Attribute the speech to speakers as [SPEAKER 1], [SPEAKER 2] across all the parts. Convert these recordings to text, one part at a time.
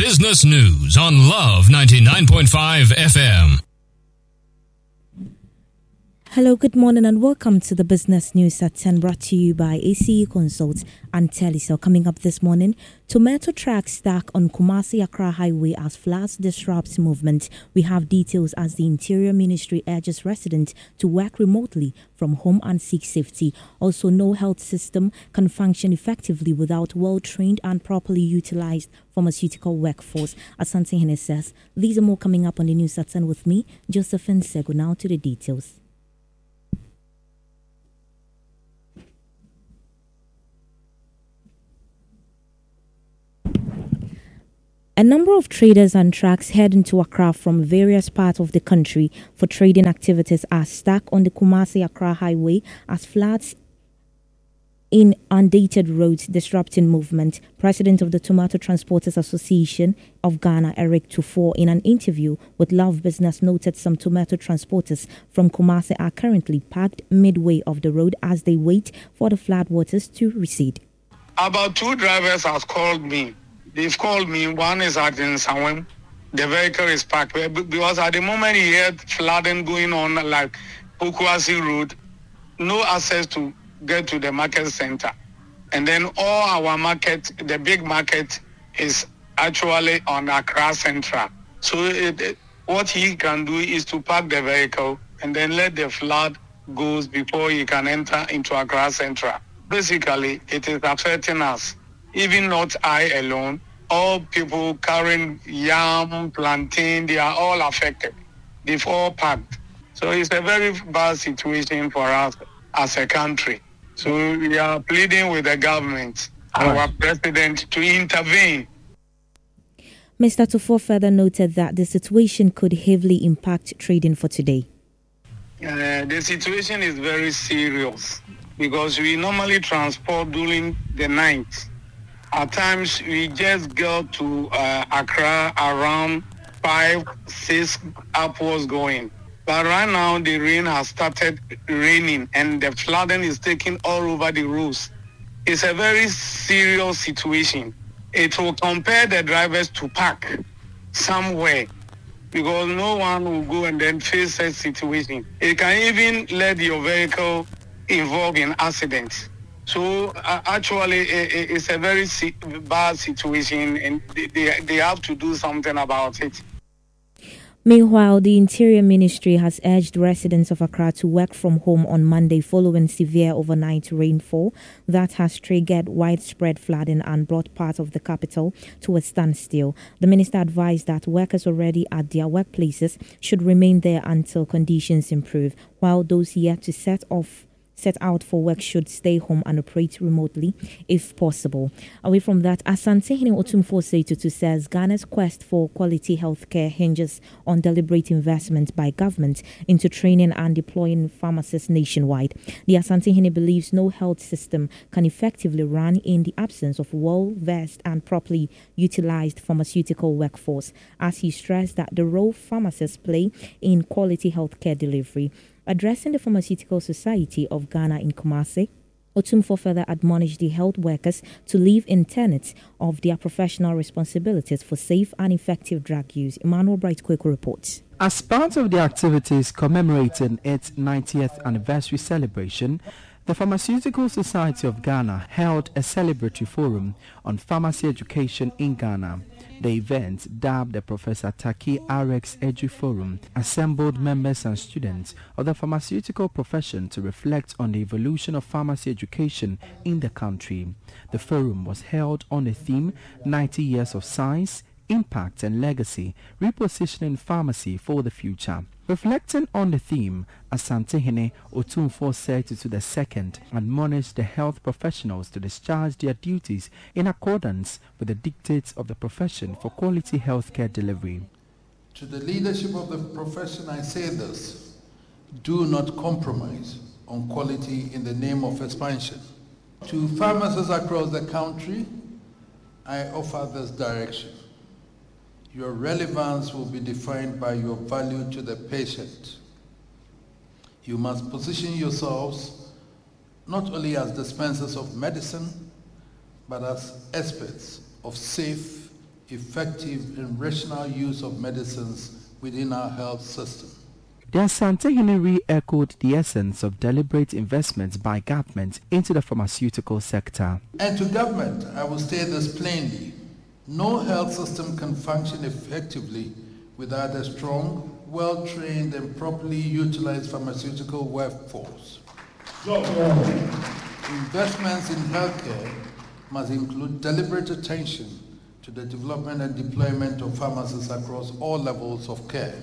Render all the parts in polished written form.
[SPEAKER 1] Business News on Love 99.5 FM.
[SPEAKER 2] Hello, good morning and welcome to the Business News at 10, brought to you by ACE Consults and Telecel. Coming up this morning, tomato trucks stuck on Kumasi-Accra Highway as floods disrupts movement. We have details as the Interior Ministry urges residents to work remotely from home and seek safety. Also, no health system can function effectively without well-trained and properly utilized pharmaceutical workforce, Asante Hene says. These are more coming up on the News at 10 with me, Josephine Sego. Now to the details. A number of traders and trucks heading to Accra from various parts of the country for trading activities are stuck on the Kumasi-Accra Highway as floods in undated roads disrupting movement. President of the Tomato Transporters Association of Ghana, Eric Tufor, in an interview with Love Business, noted some tomato transporters from Kumasi are currently parked midway of the road as they wait for the floodwaters to recede.
[SPEAKER 3] About 2 drivers have called me. They've called me. One is at Nsawam. The vehicle is parked because at the moment he had flooding going on like Pokuasi Road, no access to get to the market center. And then all our market, the big market, is actually on Accra Central. So what he can do is to park the vehicle and then let the flood goes before he can enter into Accra Central. Basically, it is affecting us. Even not I alone, all people carrying yam, plantain, they are all affected. They've all packed. So it's a very bad situation for us as a country. So we are pleading with the government, our president, to intervene.
[SPEAKER 2] Mr. Tufor further noted that the situation could heavily impact trading for today.
[SPEAKER 3] The situation is very serious because we normally transport during the night. At times, we just go to Accra around 5, 6 upwards going. But right now, the rain has started raining and the flooding is taking all over the roads. It's a very serious situation. It will compel the drivers to park somewhere because no one will go and then face such situation. It can even let your vehicle involve in accidents. So actually, it's a very bad situation, and they have to do something about it.
[SPEAKER 2] Meanwhile, the Interior Ministry has urged residents of Accra to work from home on Monday following severe overnight rainfall that has triggered widespread flooding and brought part of the capital to a standstill. The minister advised that workers already at their workplaces should remain there until conditions improve, while those yet to set out for work should stay home and operate remotely if possible. Away from that, Asante Hene Otumfuo Seitutu says Ghana's quest for quality healthcare hinges on deliberate investment by government into training and deploying pharmacists nationwide. The Asante Hene believes no health system can effectively run in the absence of well-versed and properly utilized pharmaceutical workforce, as he stressed that the role pharmacists play in quality healthcare delivery. Addressing the Pharmaceutical Society of Ghana in Kumasi, Otumfuo further admonished the health workers to live in tenets of their professional responsibilities for safe and effective drug use. Emmanuel Bright-Kweko reports.
[SPEAKER 4] As part of the activities commemorating its 90th anniversary celebration, the Pharmaceutical Society of Ghana held a celebratory forum on pharmacy education in Ghana. The event, dubbed the Professor Taki RX Edu Forum, assembled members and students of the pharmaceutical profession to reflect on the evolution of pharmacy education in the country. The forum was held on the theme 90 Years of Science, Impact and Legacy, Repositioning Pharmacy for the Future. Reflecting on the theme, Asante Hene Otumfuo Seitutu II admonished the health professionals to discharge their duties in accordance with the dictates of the profession for quality healthcare delivery.
[SPEAKER 5] To the leadership of the profession, I say this: do not compromise on quality in the name of expansion. To pharmacists across the country, I offer this direction. Your relevance will be defined by your value to the patient. You must position yourselves not only as dispensers of medicine, but as experts of safe, effective and rational use of medicines within our health system.
[SPEAKER 4] The Asante re-echoed the essence of deliberate investments by government into the pharmaceutical sector.
[SPEAKER 5] And to government, I will say this plainly. No health system can function effectively without a strong, well-trained and properly utilized pharmaceutical workforce. Investments in healthcare must include deliberate attention to the development and deployment of pharmacists across all levels of care.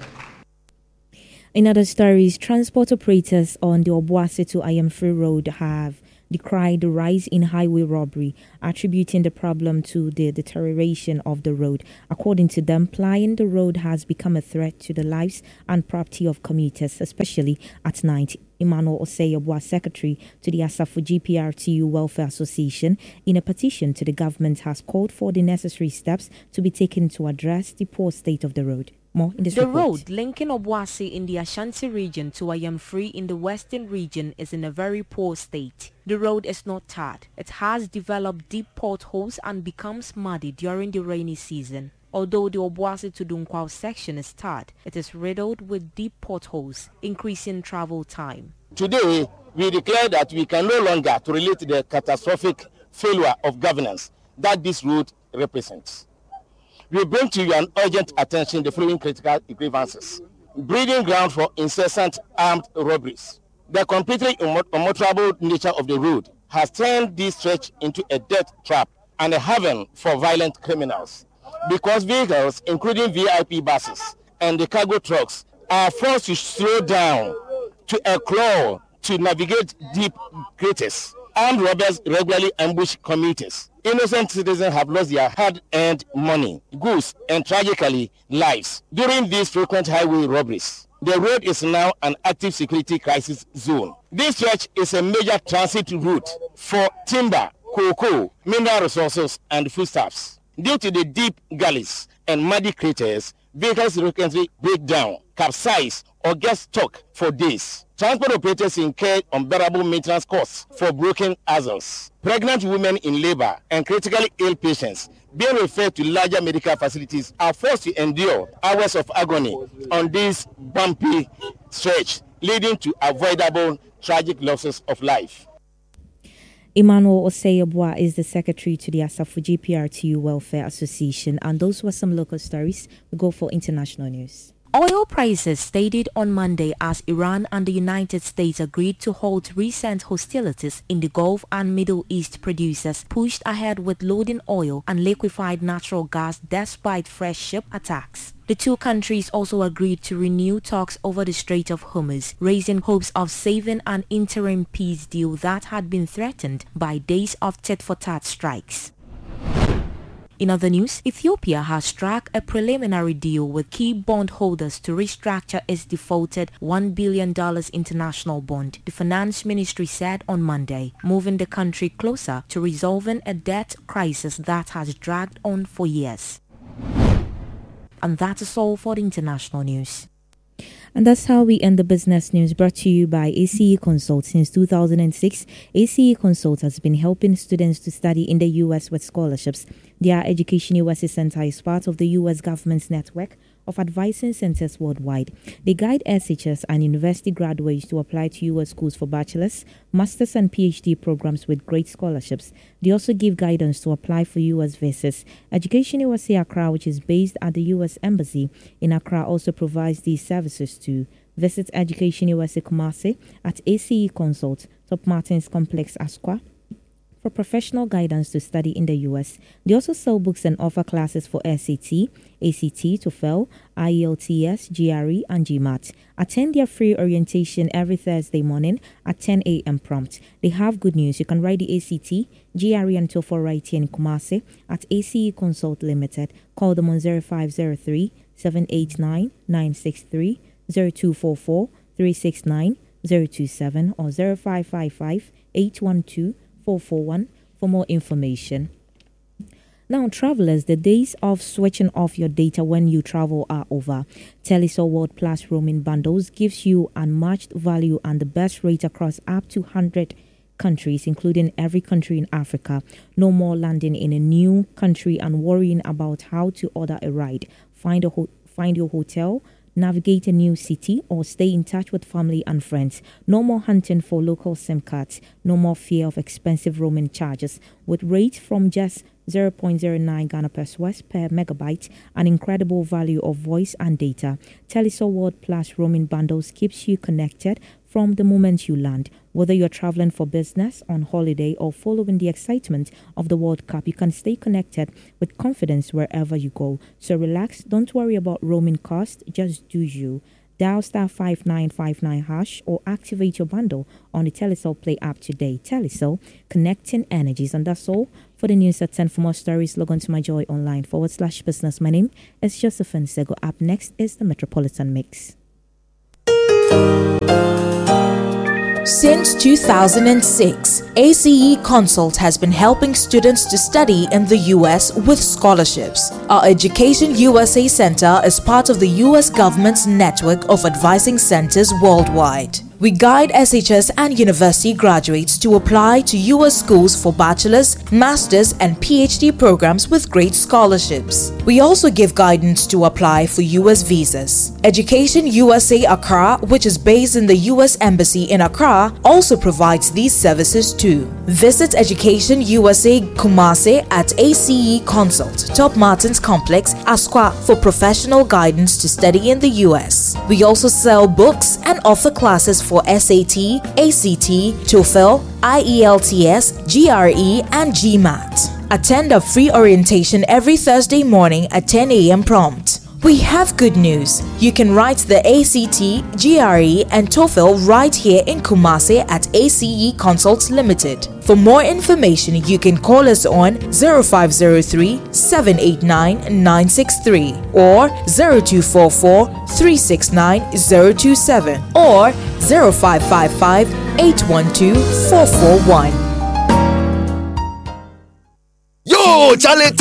[SPEAKER 2] In other stories, transport operators on the Obuasi to Ayamfree Road have decried the rise in highway robbery, attributing the problem to the deterioration of the road. According to them, plying the road has become a threat to the lives and property of commuters, especially at night. Emmanuel Osei-Obuah, secretary to the Asafo GPRTU Welfare Association, in a petition to the government, has called for the necessary steps to be taken to address the poor state of the road. More in this report.
[SPEAKER 6] Road linking Obuasi in the Ashanti region to Ayamfree in the western region is in a very poor state. The road is not tarred. It has developed deep potholes and becomes muddy during the rainy season. Although the Obuasi to Dunkwao section is tarred, it is riddled with deep potholes, increasing travel time.
[SPEAKER 7] Today, we declare that we can no longer tolerate the catastrophic failure of governance that this road represents. We bring to you an urgent attention the following critical grievances. Breeding ground for incessant armed robberies. The completely unmotorable nature of the road has turned this stretch into a death trap and a haven for violent criminals. Because vehicles, including VIP buses and the cargo trucks, are forced to slow down to a crawl to navigate deep craters. Armed robbers regularly ambush commuters. Innocent citizens have lost their hard-earned money, goods, and tragically lives during these frequent highway robberies. The road is now an active security crisis zone. This stretch is a major transit route for timber, cocoa, mineral resources, and foodstuffs. Due to the deep gullies and muddy craters, vehicles frequently break down, capsize, or get stuck for days. Transport operators incur unbearable maintenance costs for broken axles. Pregnant women in labor and critically ill patients being referred to larger medical facilities are forced to endure hours of agony on this bumpy stretch, leading to avoidable tragic losses of life.
[SPEAKER 2] Emmanuel Osei-Obuah is the secretary to the Asafo GPRTU Welfare Association, and those were some local stories. We go for international news.
[SPEAKER 6] Oil prices steadied on Monday as Iran and the United States agreed to halt recent hostilities in the Gulf, and Middle East producers pushed ahead with loading oil and liquefied natural gas despite fresh ship attacks. The two countries also agreed to renew talks over the Strait of Hormuz, raising hopes of saving an interim peace deal that had been threatened by days of tit-for-tat strikes. In other news, Ethiopia has struck a preliminary deal with key bondholders to restructure its defaulted $1 billion international bond, the finance ministry said on Monday, moving the country closer to resolving a debt crisis that has dragged on for years. And that is all for the international news.
[SPEAKER 2] And that's how we end the business news, brought to you by ACE Consult. Since 2006, ACE Consult has been helping students to study in the U.S. with scholarships. Their Education USA Center is part of the U.S. government's network of advising centers worldwide. They guide SHS and university graduates to apply to U.S. schools for bachelor's, master's and PhD programs with great scholarships. They also give guidance to apply for U.S. visas. Education USA Accra, which is based at the U.S. Embassy in Accra, also provides these services too. Visit Education USA Kumasi at ACE Consult, Top Martins Complex, Asqua, for professional guidance to study in the U.S. They also sell books and offer classes for SAT, ACT, TOEFL, IELTS, GRE, and GMAT. Attend their free orientation every Thursday morning at 10 a.m. prompt. They have good news. You can write the ACT, GRE, and TOEFL right here in Kumasi at ACE Consult Limited. Call them on 0503 789 963, 0244 369 027, or 0555 812 441 for more information. Now, travelers, the days of switching off your data when you travel are over. Telecel World Plus roaming bundles gives you unmatched value and the best rate across up to 100 countries, including every country in Africa. No more landing in a new country and worrying about how to order a ride, find your hotel, navigate a new city, or stay in touch with family and friends. No more hunting for local SIM cards. No more fear of expensive roaming charges. With rates from just 0.09 Ghana pesos per megabyte, an incredible value of voice and data, Telecel World Plus roaming bundles keeps you connected from the moment you land. Whether you're traveling for business, on holiday, or following the excitement of the World Cup, you can stay connected with confidence wherever you go. So relax, don't worry about roaming costs, just do you. Dial *5959# or activate your bundle on the Telecel Play app today. Telecel, connecting energies. And that's all for the news at 10. For more stories, log on to myjoyonline.com/business. My name is Josephine Sego. Up next is the Metropolitan Mix.
[SPEAKER 6] Since 2006, ACE Consult has been helping students to study in the U.S. with scholarships. Our Education USA Center is part of the U.S. government's network of advising centers worldwide. We guide SHS and university graduates to apply to U.S. schools for bachelor's, master's, and PhD programs with great scholarships. We also give guidance to apply for U.S. visas. Education USA Accra, which is based in the U.S. Embassy in Accra, also provides these services too. Visit Education USA Kumasi at ACE Consult, Top Martins Complex, Asqua, for professional guidance to study in the U.S. We also sell books and offer classes for SAT, ACT, TOEFL, IELTS, GRE, and GMAT. Attend a free orientation every Thursday morning at 10 a.m. prompt. We have good news. You can write the ACT, GRE, and TOEFL right here in Kumasi at ACE Consults Limited. For more information, you can call us on 0503-789-963 or 0244-369-027 or 0555-812-441.
[SPEAKER 8] Yo, Charlie,